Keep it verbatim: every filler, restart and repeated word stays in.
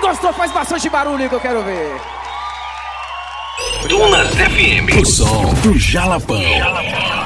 gostou, faz bastante barulho que eu quero ver. Dunas F M. O som do Jalapão. Jalapão.